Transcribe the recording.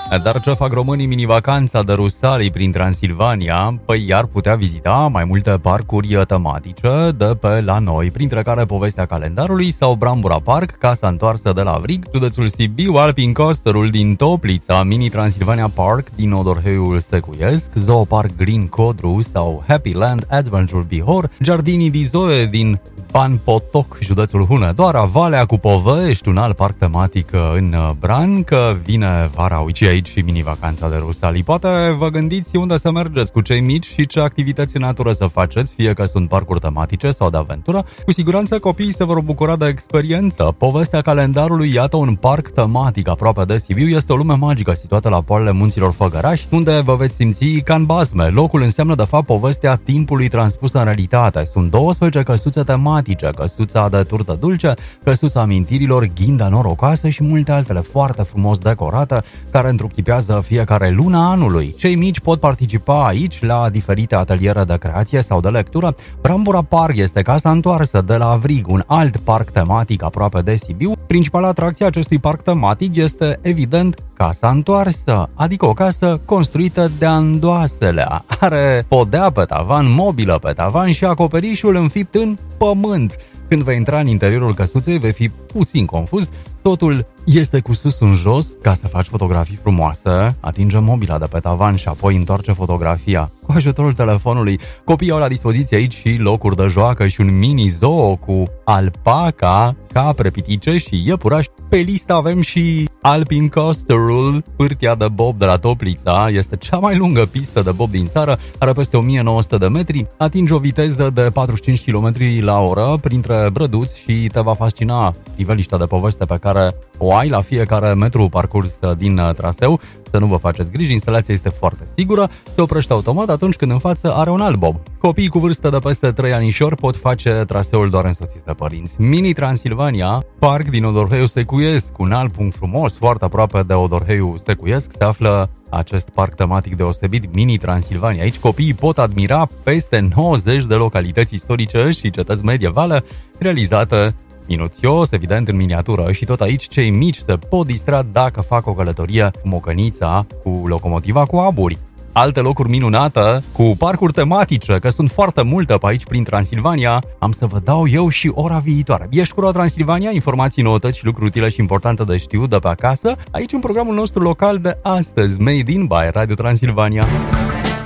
Dar ce fac românii mini-vacanța de Rusalii prin Transilvania? Păi iar putea vizita mai multe parcuri tematice de pe la noi, printre care Povestea Calendarului sau Brambura Park, Casa Întoarsă de la Vrig, județul Sibiu, Alpine Coasterul din Toplița, Mini Transilvania Park din Odorheiul Secuiesc, Zoopark Green Codru sau Happy Land Adventure Bihor, Giardini di Zoe din Ban Potoc, județul Hunedoara, Valea cu Povești, un alt parc tematic în Bran, că vine vara, uite aici și mini-vacanța de Rusalii. Poate vă gândiți unde să mergeți cu cei mici și ce activități în natură să faceți, fie că sunt parcuri tematice sau de aventură. Cu siguranță copiii se vor bucura de experiență. Povestea Calendarului, iată un parc tematic aproape de Sibiu, este o lume magică situată la poalele munților Făgăraș, unde vă veți simți ca în bazme. Locul înseamnă de fapt povestea timpului transpusă în realitate. Sunt 12 căsuțe tematice, căsuța de turtă dulce, căsuța amintirilor, ghinda norocoasă și multe altele foarte frumos decorate, care întruchipează fiecare lună anului. Cei mici pot participa aici la diferite ateliere de creație sau de lectură. Brambura Park este Casa Întoarsă de la Vrig, un alt parc tematic aproape de Sibiu. Principala atracție a acestui parc tematic este, evident, Casa Întoarsă, adică o casă construită de andoaselea. Are podea pe tavan, mobilă pe tavan și acoperișul înfipt în pământ. Când vei intra în interiorul căsuței, vei fi puțin confuz. Totul este cu sus în jos ca să faci fotografii frumoase. Atinge mobila de pe tavan și apoi întoarce fotografia cu ajutorul telefonului. Copiii au la dispoziție aici și locuri de joacă și un mini zoo cu alpaca, capre, pitice și iepurași. Pe listă avem și Alpine Coasterul, pârtia de bob de la Toplița. Este cea mai lungă pistă de bob din țară, are peste 1900 de metri, atinge o viteză de 45 km la oră printre brăduți și te va fascina niveliștea de poveste pe care o ai la fiecare metru parcurs din traseu. Să nu vă faceți griji, instalația este foarte sigură, se oprește automat atunci când în față are un alt bob. Copiii cu vârstă de peste 3 anișori pot face traseul doar însoțiți de părinți. Mini Transilvania Park din Odorheiul Secuiesc, un alt punct frumos, foarte aproape de Odorheiul Secuiesc, se află acest parc tematic deosebit, Mini Transilvania. Aici copiii pot admira peste 90 de localități istorice și cetăți medievale realizate minuțios, evident în miniatură, și tot aici cei mici se pot distra dacă fac o călătorie cu mocănița, cu locomotiva cu aburi. Alte locuri minunate, cu parcuri tematice, că sunt foarte multe pe aici prin Transilvania, am să vă dau eu și ora viitoare. Ești cu Transilvania, informații, noutăți și lucruri utile și importante de știut de pe acasă, aici în programul nostru local de astăzi, Made in by Radio Transilvania.